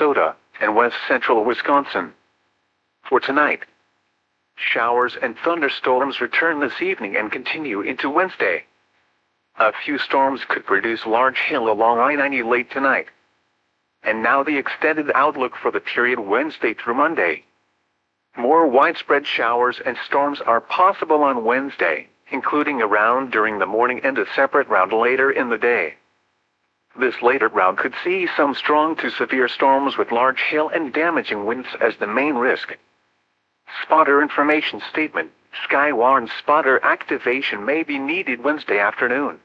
Minnesota, and west central Wisconsin. For tonight, showers and thunderstorms return this evening and continue into Wednesday. A few storms could produce large hail along I-90 late tonight. And now the extended outlook for the period Wednesday through Monday. More widespread showers and storms are possible on Wednesday, including a round during the morning and a separate round later in the day. This later round could see some strong to severe storms with large hail and damaging winds as the main risk. Spotter information statement: Skywarn spotter activation may be needed Wednesday afternoon.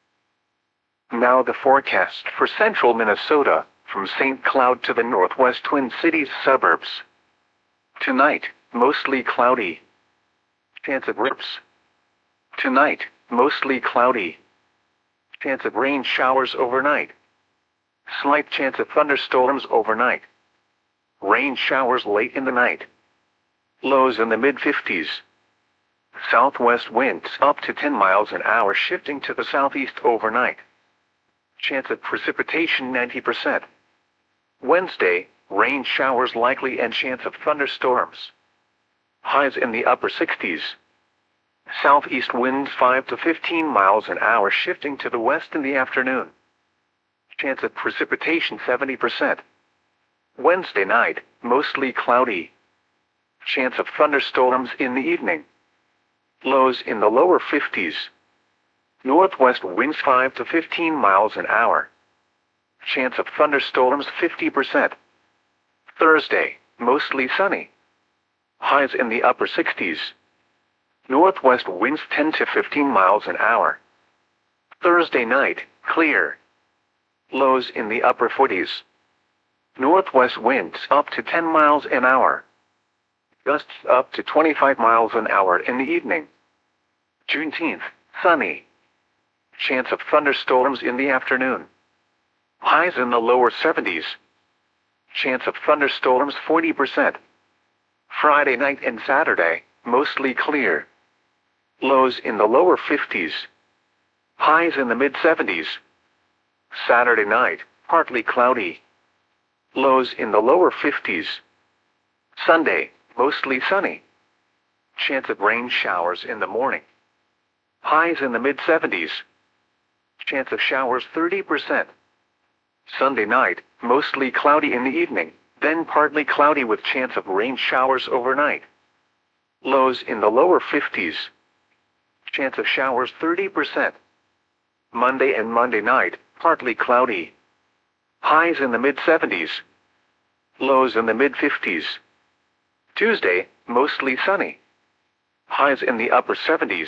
Now the forecast for central Minnesota, from St. Cloud to the northwest Twin Cities suburbs. Tonight, mostly cloudy. Chance of rips. Tonight, mostly cloudy. Chance of rain showers overnight. Slight chance of thunderstorms overnight. Rain showers late in the night. Lows in the mid-50s. Southwest winds up to 10 miles an hour shifting to the southeast overnight. Chance of precipitation 90%. Wednesday, rain showers likely and chance of thunderstorms. Highs in the upper 60s. Southeast winds 5 to 15 miles an hour shifting to the west in the afternoon. Chance of precipitation 70%. Wednesday night, mostly cloudy. Chance of thunderstorms in the evening. Lows in the lower 50s. Northwest winds 5 to 15 miles an hour. Chance of thunderstorms 50%. Thursday, mostly sunny. Highs in the upper 60s. Northwest winds 10 to 15 miles an hour. Thursday night, clear. Lows in the upper 40s. Northwest winds up to 10 miles an hour. Gusts up to 25 miles an hour in the evening. Juneteenth, sunny. Chance of thunderstorms in the afternoon. Highs in the lower 70s. Chance of thunderstorms 40%. Friday night and Saturday, mostly clear. Lows in the lower 50s. Highs in the mid-70s. Saturday night, partly cloudy. Lows in the lower 50s. Sunday, mostly sunny. Chance of rain showers in the morning. Highs in the mid-70s. Chance of showers 30%. Sunday night, mostly cloudy in the evening, then partly cloudy with chance of rain showers overnight. Lows in the lower 50s. Chance of showers 30%. Monday and Monday night, partly cloudy. Highs in the mid-70s. Lows in the mid-50s. Tuesday, mostly sunny. Highs in the upper 70s.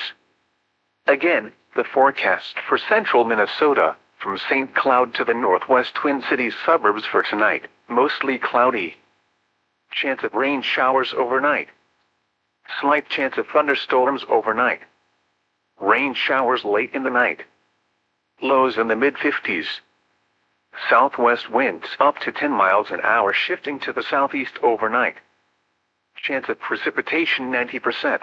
Again, the forecast for central Minnesota, from St. Cloud to the northwest Twin Cities suburbs for tonight, mostly cloudy. Chance of rain showers overnight. Slight chance of thunderstorms overnight. Rain showers late in the night. Lows in the mid-50s. Southwest winds up to 10 miles an hour shifting to the southeast overnight. Chance of precipitation 90%.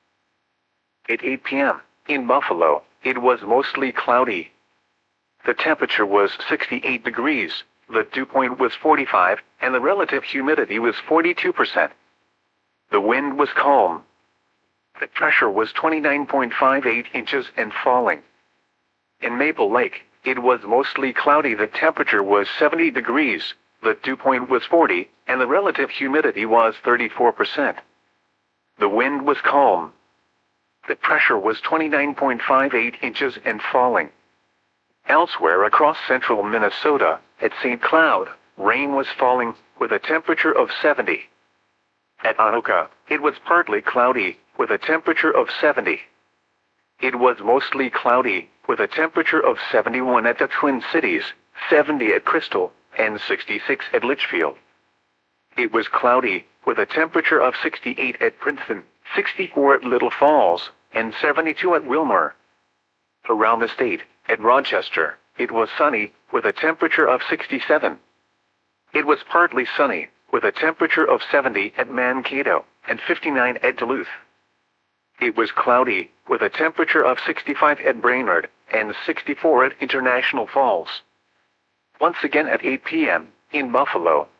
At 8 p.m., in Buffalo, it was mostly cloudy. The temperature was 68 degrees, the dew point was 45, and the relative humidity was 42%. The wind was calm. The pressure was 29.58 inches and falling. In Maple Lake, it was mostly cloudy. The temperature was 70 degrees, the dew point was 40, and the relative humidity was 34%. The wind was calm. The pressure was 29.58 inches and falling. Elsewhere across central Minnesota, at St. Cloud, rain was falling, with a temperature of 70. At Anoka, it was partly cloudy, with a temperature of 70. It was mostly cloudy, with a temperature of 71 at the Twin Cities, 70 at Crystal, and 66 at Litchfield. It was cloudy, with a temperature of 68 at Princeton, 64 at Little Falls, and 72 at Wilmer. Around the state, at Rochester, it was sunny, with a temperature of 67. It was partly sunny, with a temperature of 70 at Mankato, and 59 at Duluth. It was cloudy, with a temperature of 65 at Brainerd, and 64 at International Falls. Once again at 8 p.m., in Buffalo,